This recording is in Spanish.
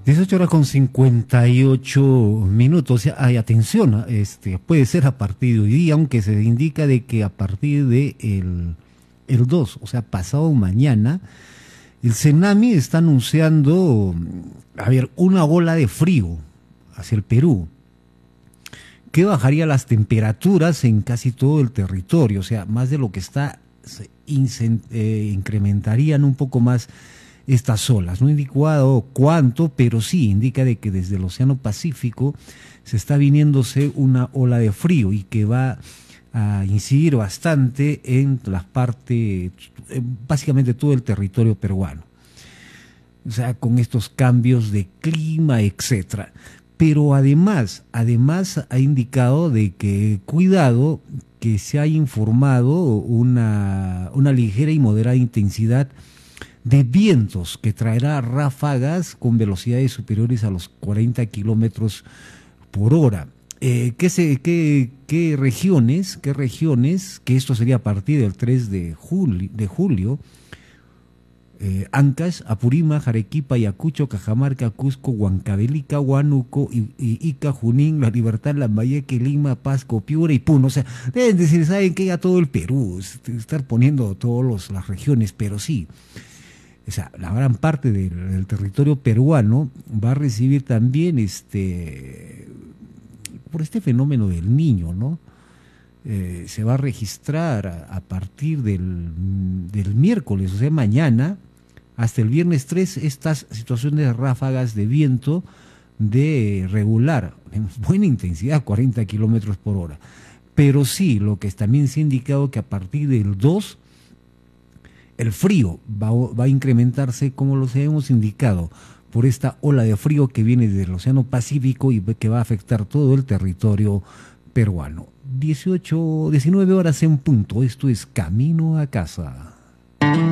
18 horas con 58 minutos. Hay atención, puede ser a partir de hoy día, aunque se indica de que a partir de el 2, o sea, pasado mañana, el Senami está anunciando, una ola de frío hacia el Perú, que bajaría las temperaturas en casi todo el territorio, o sea, más de lo que está, incrementarían un poco más estas olas. No ha indicado cuánto, pero sí indica de que desde el Océano Pacífico se está viniéndose una ola de frío y que va a incidir bastante en las partes, básicamente todo el territorio peruano. O sea, con estos cambios de clima, etcétera. Pero además ha indicado de que cuidado, que se ha informado una ligera y moderada intensidad de vientos que traerá ráfagas con velocidades superiores a los 40 kilómetros por hora. ¿Qué regiones? Que esto sería a partir del 3 de julio, Ancash, Apurímac, Arequipa, Ayacucho, Cajamarca, Cusco, Huancavelica, Huánuco, Ica, Junín, La Libertad, Lambayeque, Lima, Pasco, Piura y Puno. O sea, deben decir, saben que ya todo el Perú, estar poniendo todas las regiones, pero sí. O sea, la gran parte del territorio peruano va a recibir también por este fenómeno del Niño, ¿no? Se va a registrar a partir del miércoles, o sea, mañana, hasta el viernes 3, estas situaciones de ráfagas de viento de regular, en buena intensidad, 40 kilómetros por hora. Pero sí, lo que también se ha indicado que a partir del 2, el frío va a incrementarse, como los hemos indicado, por esta ola de frío que viene del Océano Pacífico y que va a afectar todo el territorio peruano. 19 horas en punto, esto es Camino a Casa.